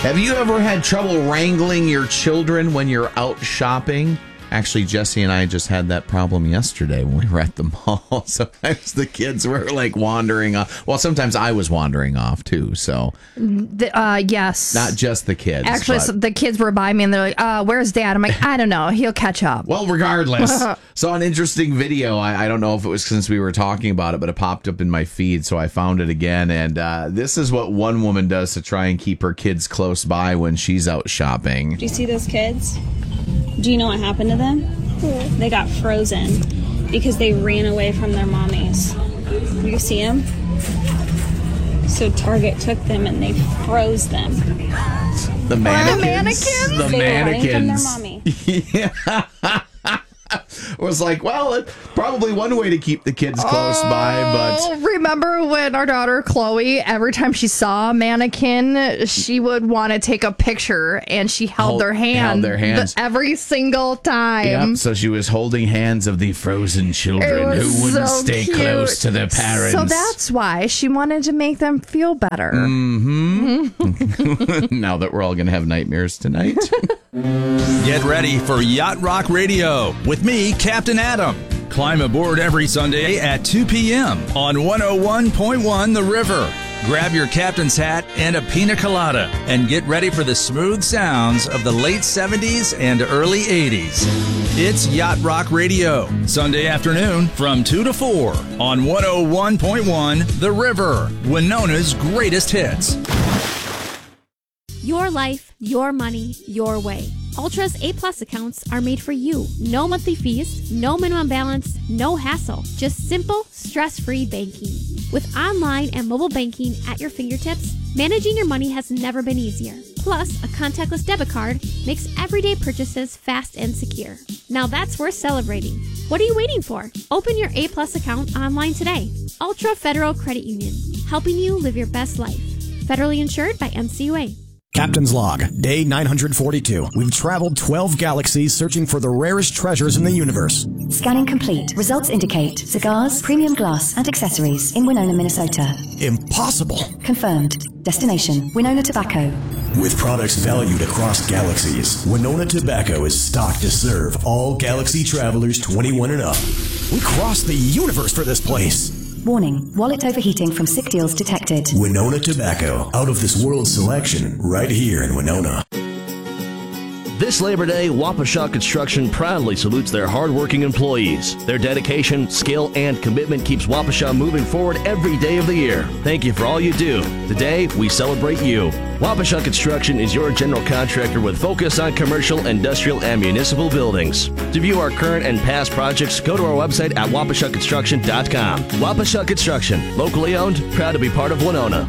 Have you ever had trouble wrangling your children when you're out shopping? Actually, Jesse and I just had that problem yesterday when we were at the mall. Sometimes the kids were like wandering off. Well, sometimes I was wandering off too. So, yes. Not just the kids. Actually, so the kids were by me and they're like, where's Dad? I'm like, I don't know. He'll catch up. Well, regardless. Saw an interesting video. I don't know if it was since we were talking about it, but it popped up in my feed. So I found it again. And this is what one woman does to try and keep her kids close by when she's out shopping. Do you see those kids? Do you know what happened to them? Yeah. They got frozen because they ran away from their mommies. You see them? So Target took them and they froze them. The mannequins? The mannequins? Ran from their mommy. Yeah. Was like, well, probably one way to keep the kids close by, but... Remember when our daughter Chloe, every time she saw a mannequin, she would want to take a picture, and she held their hands every single time. Yep, so she was holding hands of the frozen children who wouldn't stay close to their parents. So that's why she wanted to make them feel better. Mm-hmm. Now that we're all going to have nightmares tonight. Get ready for Yacht Rock Radio with me, Captain Adam. Climb aboard every Sunday at 2 p.m. on 101.1 The River. Grab your captain's hat and a pina colada and get ready for the smooth sounds of the late 70s and early 80s. It's Yacht Rock Radio, Sunday afternoon from 2 to 4 on 101.1 The River, Winona's greatest hits. Your life, your money, your way. Ultra's A-Plus accounts are made for you. No monthly fees, no minimum balance, no hassle. Just simple, stress-free banking. With online and mobile banking at your fingertips, managing your money has never been easier. Plus, a contactless debit card makes everyday purchases fast and secure. Now that's worth celebrating. What are you waiting for? Open your A-Plus account online today. Ultra Federal Credit Union, helping you live your best life. Federally insured by NCUA. Captain's Log, Day 942. We've traveled 12 galaxies searching for the rarest treasures in the universe. Scanning complete. Results indicate cigars, premium glass, and accessories in Winona, Minnesota. Impossible. Confirmed. Destination, Winona Tobacco. With products valued across galaxies, Winona Tobacco is stocked to serve all galaxy travelers 21 and up. We crossed the universe for this place. Warning, wallet overheating from sick deals detected. Winona Tobacco, out of this world selection, right here in Winona. This Labor Day, Waukesha Construction proudly salutes their hardworking employees. Their dedication, skill, and commitment keeps Waukesha moving forward every day of the year. Thank you for all you do. Today, we celebrate you. Waukesha Construction is your general contractor with focus on commercial, industrial, and municipal buildings. To view our current and past projects, go to our website at waukeshaconstruction.com. Waukesha Construction, locally owned, proud to be part of Winona.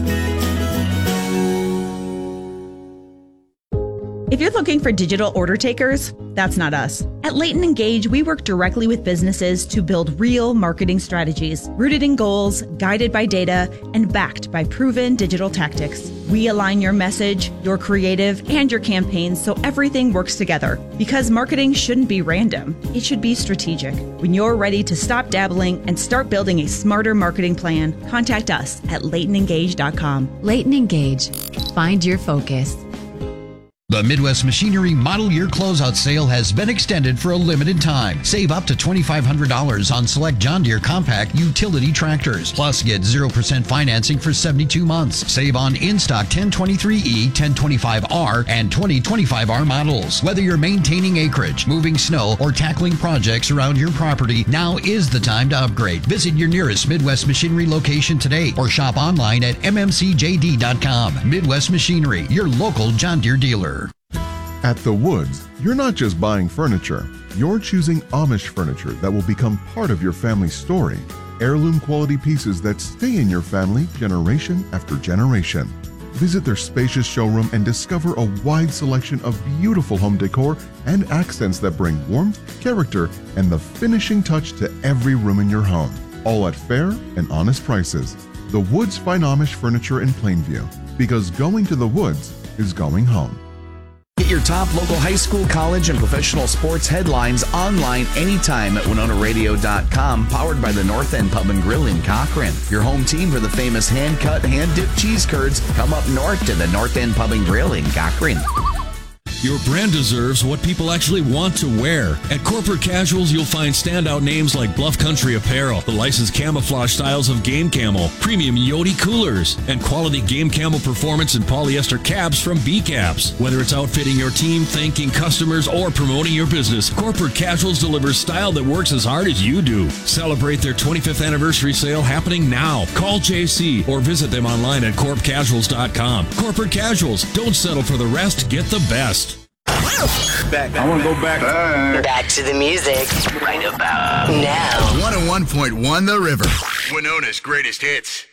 If you're looking for digital order takers, that's not us. At Leighton Engage, we work directly with businesses to build real marketing strategies, rooted in goals, guided by data, and backed by proven digital tactics. We align your message, your creative, and your campaigns so everything works together. Because marketing shouldn't be random, it should be strategic. When you're ready to stop dabbling and start building a smarter marketing plan, contact us at LeightonEngage.com. Leighton Engage. Find your focus. The Midwest Machinery Model Year Closeout Sale has been extended for a limited time. Save up to $2,500 on select John Deere compact utility tractors. Plus, get 0% financing for 72 months. Save on in-stock 1023E, 1025R, and 2025R models. Whether you're maintaining acreage, moving snow, or tackling projects around your property, now is the time to upgrade. Visit your nearest Midwest Machinery location today or shop online at mmcjd.com. Midwest Machinery, your local John Deere dealer. At The Woods, you're not just buying furniture, you're choosing Amish furniture that will become part of your family's story. Heirloom quality pieces that stay in your family generation after generation. Visit their spacious showroom and discover a wide selection of beautiful home decor and accents that bring warmth, character, and the finishing touch to every room in your home. All at fair and honest prices. The Woods Fine Amish Furniture in Plainview. Because going to The Woods is going home. Get your top local high school, college, and professional sports headlines online anytime at WinonaRadio.com, powered by the North End Pub and Grill in Cochrane. Your home team for the famous hand-cut, hand-dipped cheese curds. Come up north to the North End Pub and Grill in Cochrane. Your brand deserves what people actually want to wear. At Corporate Casuals, you'll find standout names like Bluff Country Apparel, the licensed camouflage styles of Game Camel, premium Yodi coolers, and quality Game Camel performance and polyester caps from B-Caps. Whether it's outfitting your team, thanking customers, or promoting your business, Corporate Casuals delivers style that works as hard as you do. Celebrate their 25th anniversary sale happening now. Call JC or visit them online at corpcasuals.com. Corporate Casuals. Don't settle for the rest. Get the best. I want to go back. Back to the music. Right about now. 101.1 The River. Winona's greatest hits.